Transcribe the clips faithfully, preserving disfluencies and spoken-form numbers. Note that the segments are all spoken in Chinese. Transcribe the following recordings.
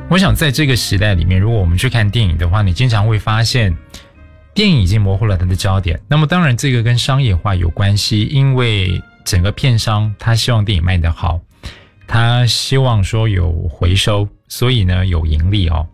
我想在这个时代里面，如果我们去看电影的话，你经常会发现电影已经模糊了它的焦点。那么当然这个跟商业化有关系，因为整个片商他希望电影卖得好，他希望说有回收，所以呢有盈利哦。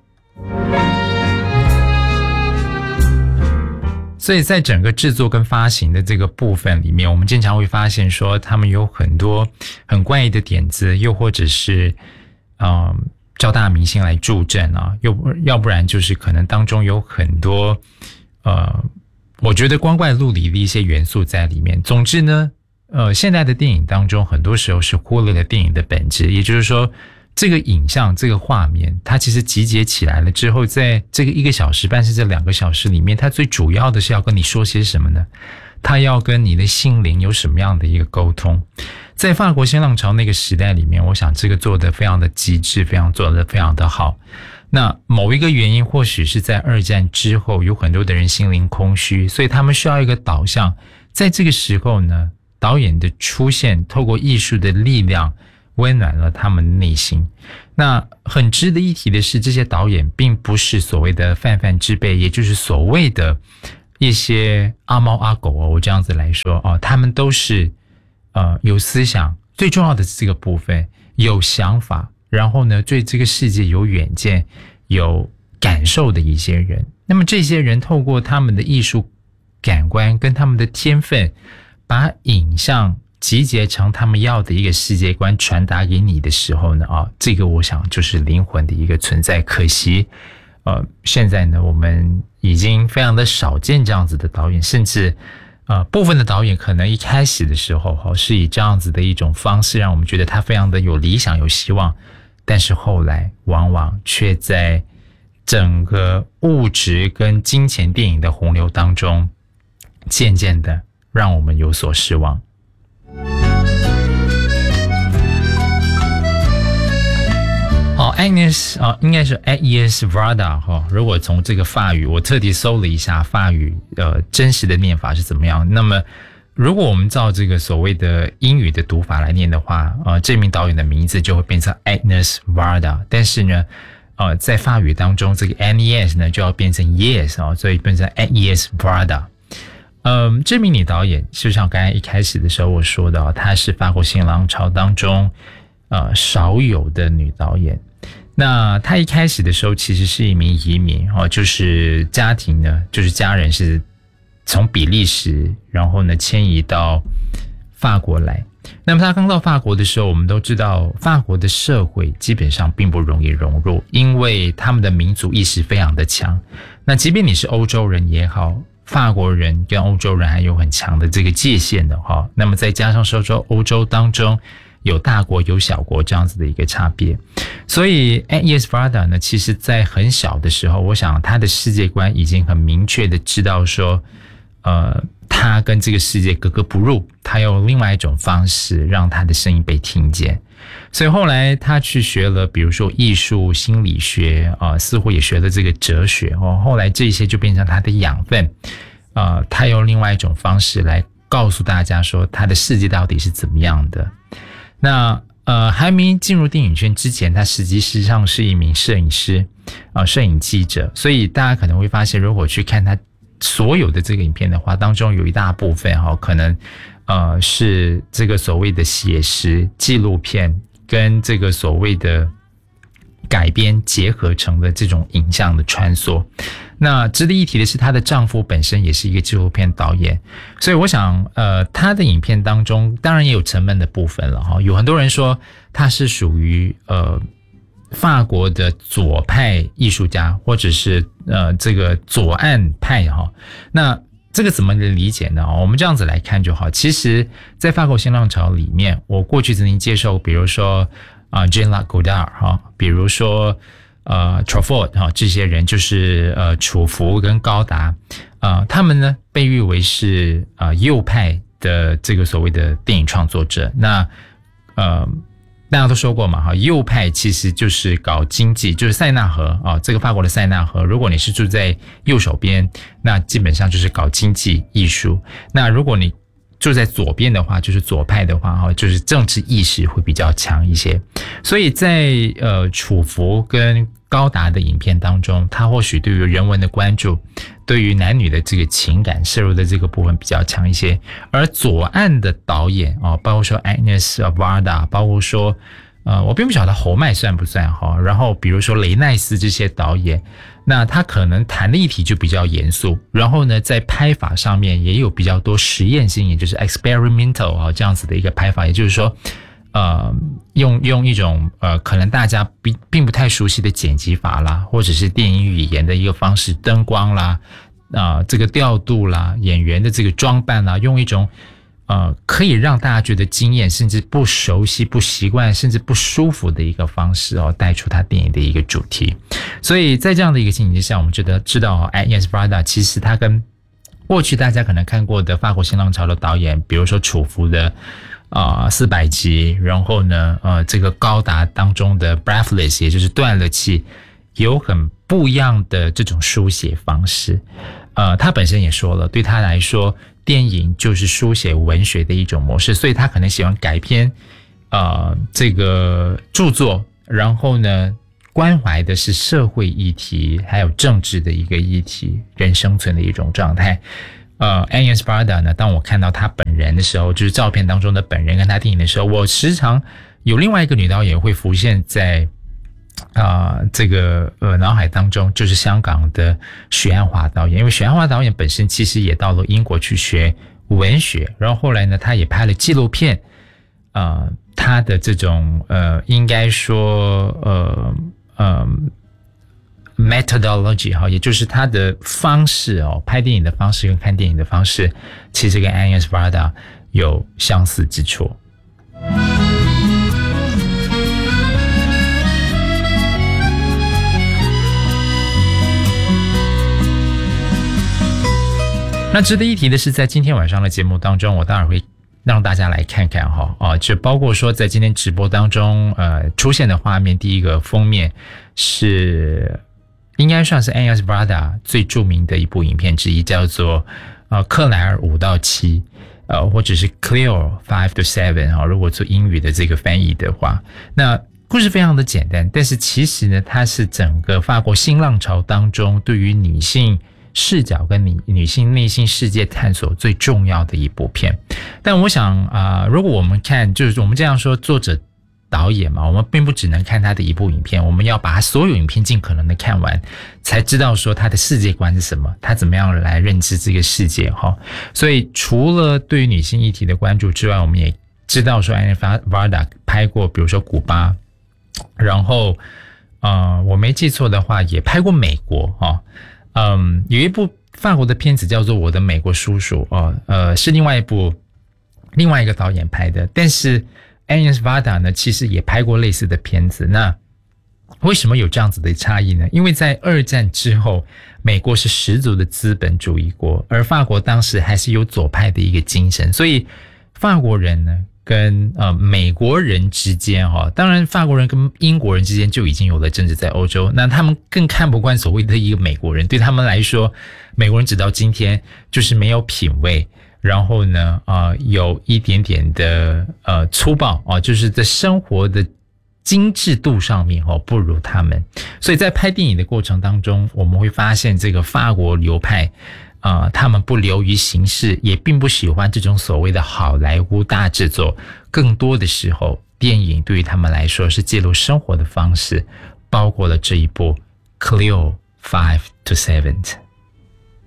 所以在整个制作跟发行的这个部分里面，我们经常会发现说他们有很多很怪异的点子，又或者是呃叫大明星来助阵啊，又要不然就是可能当中有很多呃我觉得光怪陆离的一些元素在里面。总之呢呃现在的电影当中很多时候是忽略了电影的本质，也就是说这个影像这个画面它其实集结起来了之后，在这个一个小时半甚至两个小时里面，它最主要的是要跟你说些什么呢？它要跟你的心灵有什么样的一个沟通。在法国新浪潮那个时代里面，我想这个做得非常的极致，非常做得非常的好。那某一个原因或许是在二战之后有很多的人心灵空虚，所以他们需要一个导向。在这个时候呢，导演的出现透过艺术的力量温暖了他们的内心。那很值得一提的是，这些导演并不是所谓的泛泛之辈，也就是所谓的一些阿猫阿狗哦，我这样子来说哦，他们都是呃有思想，最重要的是这个部分有想法，然后呢对这个世界有远见有感受的一些人。那么这些人透过他们的艺术感官跟他们的天分，把影像集结成他们要的一个世界观传达给你的时候呢，啊，这个我想就是灵魂的一个存在。可惜呃，现在呢我们已经非常的少见这样子的导演，甚至呃部分的导演可能一开始的时候齁是以这样子的一种方式让我们觉得他非常的有理想有希望，但是后来往往却在整个物质跟金钱电影的洪流当中渐渐的让我们有所失望。好 Agnes 啊，应该是 Agnes Varda 哈。如果从这个法语，我特地搜了一下法语呃真实的念法是怎么样。那么如果我们照这个所谓的英语的读法来念的话，呃，这名导演的名字就会变成 Agnes Varda。但是呢，呃，在法语当中，这个 Agnes 呢就要变成 yes 啊，所以变成 Agnes Varda。嗯，这名女导演就像刚才一开始的时候我说的，她是法国新浪潮当中呃少有的女导演。那她一开始的时候其实是一名移民哦，就是家庭呢，就是家人是从比利时，然后呢迁移到法国来。那么她刚到法国的时候，我们都知道法国的社会基本上并不容易融入，因为他们的民族意识非常的强。那即便你是欧洲人也好，法国人跟欧洲人还有很强的这个界限的哈，那么再加上说说欧洲当中有大国有小国这样子的一个差别，所以 Agnes Varda 呢，其实在很小的时候，我想他的世界观已经很明确的知道说，呃，他跟这个世界格格不入，他用另外一种方式让他的声音被听见。所以后来他去学了比如说艺术心理学啊、呃，似乎也学了这个哲学哦，后来这些就变成他的养分啊、呃，他用另外一种方式来告诉大家说他的世界到底是怎么样的。那呃还没进入电影圈之前，他实际上是一名摄影师啊、呃，摄影记者，所以大家可能会发现，如果去看他所有的这个影片的话，当中有一大部分哈、哦，可能呃是这个所谓的写实纪录片跟这个所谓的改编结合成的这种影像的穿梭。那值得一提的是，她的丈夫本身也是一个纪录片导演，所以我想呃她的影片当中当然也有沉闷的部分了哈。有很多人说她是属于呃法国的左派艺术家，或者是呃这个左岸派哈。那这个怎么理解呢？我们这样子来看就好。其实在法国新浪潮里面，我过去曾经接受比如说啊 Jean-Luc Godard 哈，比如说呃 Truffaut 哈，这些人就是呃楚服跟高达呃他们呢被誉为是呃右派的这个所谓的电影创作者。那呃大家都说过嘛哈，右派其实就是搞经济，就是塞纳河啊，这个法国的塞纳河，如果你是住在右手边，那基本上就是搞经济艺术。那如果你住在左边的话，就是左派的话，就是政治意识会比较强一些。所以在呃楚服跟高达的影片当中，他或许对于人文的关注，对于男女的这个情感摄入的这个部分比较强一些。而左岸的导演啊，包括说 Agnes Varda， 包括说呃，我并不晓得侯麦算不算哈。然后比如说雷奈斯这些导演，那他可能谈的议题就比较严肃，然后呢，在拍法上面也有比较多实验性，也就是 experimental 啊这样子的一个拍法，也就是说。呃，用用一种呃，可能大家并并不太熟悉的剪辑法啦，或者是电影语言的一个方式，灯光啦，啊、呃，这个调度啦，演员的这个装扮啦，用一种呃可以让大家觉得惊艳，甚至不熟悉、不习惯，甚至不舒服的一个方式哦，带出他电影的一个主题。所以在这样的一个情景之下，我们觉得知道哦 Agnes Varda 其实他跟过去大家可能看过的法国新浪潮的导演，比如说楚服的。啊、呃，四百集，然后呢，呃，这个高达当中的 breathless， 也就是断了气，有很不一样的这种书写方式。呃，他本身也说了，对他来说，电影就是书写文学的一种模式，所以他可能喜欢改编，呃，这个著作，然后呢，关怀的是社会议题，还有政治的一个议题，人生存的一种状态。呃 Agnes Varda 呢，当我看到她本人的时候，就是照片当中的本人跟她电影的时候，我时常有另外一个女导演会浮现在啊、呃、这个呃脑海当中，就是香港的许鞍华导演。因为许鞍华导演本身其实也到了英国去学文学，然后后来呢，他也拍了纪录片，啊、呃，他的这种呃，应该说呃呃。methodology 哈，也就是他的方式哦，拍电影的方式跟看电影的方式，其实跟 Agnes Varda 有相似之处。那值得一提的是，在今天晚上的节目当中，我当然会让大家来看看哈啊，就包括说在今天直播当中呃出现的画面，第一个封面是。应该算是 Agnes Varda 最著名的一部影片之一，叫做呃克莱尔五到七，呃或者是 Cleo five to seven 啊，如果做英语的这个翻译的话，那故事非常的简单，但是其实呢，它是整个法国新浪潮当中对于女性视角跟女女性内心世界探索最重要的一部片。但我想啊、呃，如果我们看，就是我们这样说，作者。导演嘛，我们并不只能看他的一部影片，我们要把他所有影片尽可能的看完，才知道说他的世界观是什么，他怎么样来认知这个世界哈。所以除了对于女性议题的关注之外，我们也知道说 Agnes Varda 拍过，比如说古巴，然后呃，我没记错的话，也拍过美国哈。嗯，有一部法国的片子叫做《我的美国叔叔》哦，呃，是另外一部另外一个导演拍的，但是。Agnes Varda 呢，其实也拍过类似的片子。那为什么有这样子的差异呢？因为在二战之后，美国是十足的资本主义国，而法国当时还是有左派的一个精神，所以法国人呢跟呃美国人之间哈、哦，当然法国人跟英国人之间就已经有了争执在欧洲，那他们更看不惯所谓的一个美国人，对他们来说，美国人直到今天就是没有品味。然后呢，呃，有一点点的呃粗暴啊、呃，就是在生活的精致度上面哦不如他们，所以在拍电影的过程当中，我们会发现这个法国流派啊、呃，他们不流于形式，也并不喜欢这种所谓的好莱坞大制作，更多的时候，电影对于他们来说是记录生活的方式，包括了这一部 Cleo five to seven。